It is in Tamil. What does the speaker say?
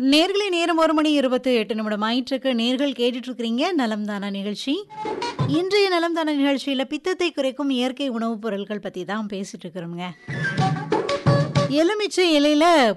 நேர்களே நேரம் 1:28 ஆயிட்டிருக்கு. நேர்கள் கேட்டுட்டு இருக்கிறீங்க நலம் தானா நிகழ்ச்சி. இன்றைய நலம் தானா நிகழ்ச்சியில பித்தத்தை குறைக்கும் இயற்கை உணவுப் பொருட்கள் பத்தி தான் பேசிட்டு இருக்கிறோங்க. எலுமிச்சை இலையில